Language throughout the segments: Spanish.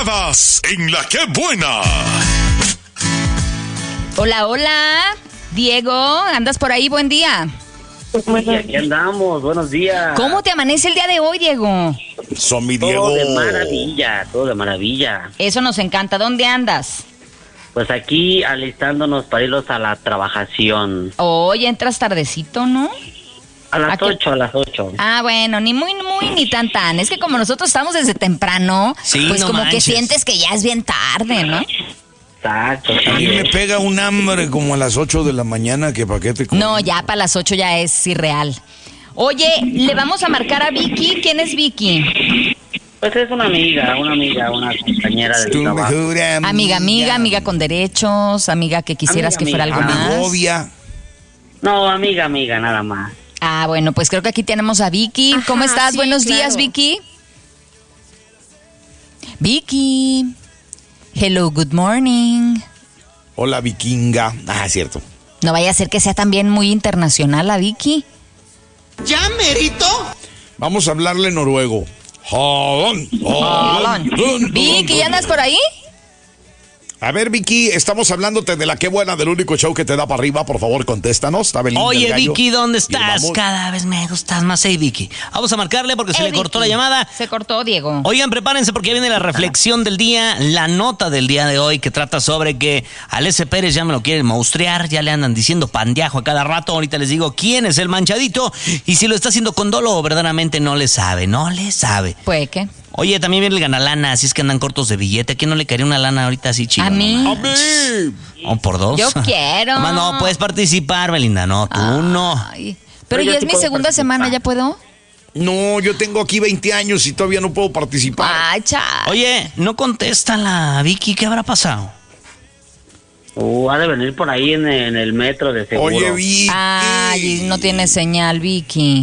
más en La Que Buena. Hola, hola. Diego, ¿andas por ahí? Buen día. Sí, aquí andamos, buenos días. ¿Cómo te amanece el día de hoy, Diego? Son mi Diego. Todo de maravilla, todo de maravilla. Eso nos encanta. ¿Dónde andas? Pues aquí alistándonos para irnos a la trabajación. Hoy entras tardecito, ¿no? A las 8, a las 8. Ah, bueno, ni muy, ni tan. Es que como nosotros estamos desde temprano, Sí, pues no como manches. que sientes que ya es bien tarde, ¿no? Exacto. A mí me pega un hambre como a las 8 de la mañana que pa' qué te comes. No, ya para las 8 ya es irreal. Oye, le vamos a marcar a Vicky. ¿Quién es Vicky? Pues es una compañera de Tu trabajo. mejor Amiga con derechos, amiga que quisieras Amiga, que fuera algo más. Amigovia. No, amiga, nada más. Ah, bueno, pues creo que aquí tenemos a Vicky. ¿Cómo Ajá, estás? sí, Buenos claro. días, Vicky. Vicky. Hello, good morning. Hola, vikinga. Ah, cierto. No vaya a ser que sea también muy internacional la Vicky. ¿Ya, merito? Vamos a hablarle noruego. Vicky, ¿ya andas por ahí? A ver, Vicky, estamos hablándote de La Que Buena, del único show que te da para arriba. Por favor, contéstanos. Está Belinda, el Oye, gallo. Vicky, ¿dónde Y estás? vamos. Cada vez me gustas más, Vicky. Vamos a marcarle porque se le cortó la Vicky. llamada. Se cortó, Diego. Oigan, prepárense porque viene la reflexión del día, la nota del día de hoy que trata sobre que al S. Pérez ya me lo quieren monstruar, ya le andan diciendo pandeajo a cada rato. Ahorita les digo quién es el manchadito y si lo está haciendo con dolo o verdaderamente no le sabe. Pues, ¿qué? Oye, también viene el ganalana, así es que andan cortos de billete. ¿A quién no le caería una lana ahorita así chida? A mí. ¡A mí! ¿O por dos? Yo quiero. Nomás no puedes participar, Belinda, no, tú no. Ay, pero Yo ya sí es mi puedo segunda participar. semana, ¿ya puedo? No, yo tengo aquí 20 años y todavía no puedo participar. Ay, cha. Oye, no contesta la Vicky, ¿qué habrá pasado? Ha de venir por ahí en el metro de seguro. Oye, Vicky. Ay, no tiene señal, Vicky.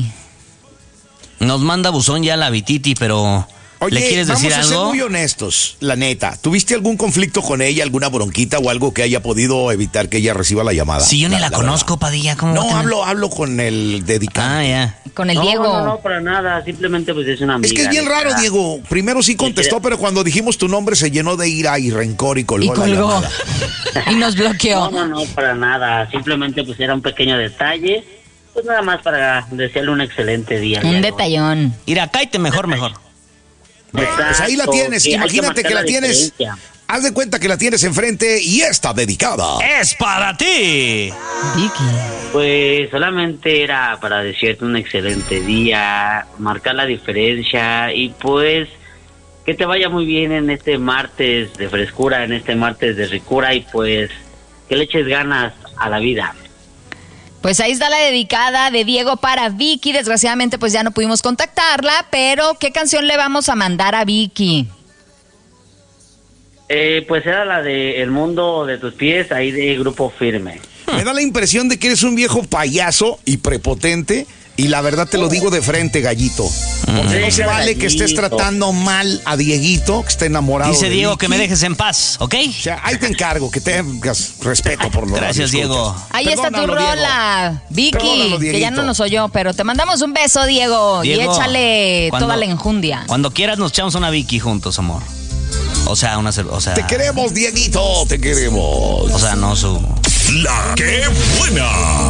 Nos manda buzón ya la Vititi, pero Oye, ¿le quieres decir vamos a algo? ser muy honestos, la neta. ¿Tuviste algún conflicto con ella, alguna bronquita o algo que haya podido evitar que ella reciba la llamada? Si yo ni la conozco, verdad. Padilla, ¿cómo va a No, tener? hablo con el dedicado. Ah, ya. Con el No, Diego. no, para nada. Simplemente pues es una amiga. Es que es bien raro, neta. Diego. Primero sí contestó, pero cuando dijimos tu nombre se llenó de ira y rencor y Y colgó la colgó. llamada. Y nos bloqueó. No, para nada. Simplemente pues era un pequeño detalle. Pues nada más para desearle un excelente día. Un Diego. detallón. Mira, cállate mejor. Pues ahí la Exacto, tienes. sí, hay Imagínate que marcar la tienes. diferencia. Haz de cuenta que la tienes enfrente y está dedicada. ¡Es para ti! Vicky. Pues solamente era para desearte un excelente día, marcar la diferencia y pues que te vaya muy bien en este martes de frescura, en este martes de ricura y pues que le eches ganas a la vida. Pues ahí está la dedicada de Diego para Vicky. Desgraciadamente pues ya no pudimos contactarla, pero ¿qué canción le vamos a mandar a Vicky? Pues era la de El mundo de tus pies, ahí de Grupo Firme. Me da la impresión de que eres un viejo payaso y prepotente. Y la verdad te lo digo de frente, gallito. Porque no se vale que estés tratando mal a Dieguito, que esté enamorado. Dice de Diego Vicky. que me dejes en paz, ¿ok? O sea, ahí te encargo, que tengas respeto por lo Gracias, Diego. Ahí está tu Perdónalo, Diego. rola, Vicky, Perdónalo, que ya Dieguito. no nos oyó, pero te mandamos un beso, Diego, y Diego, échale cuando- toda la enjundia. Cuando quieras nos echamos una Vicky juntos, amor. O sea, Te queremos, Dieguito, te queremos. O sea, no su... La Que Buena.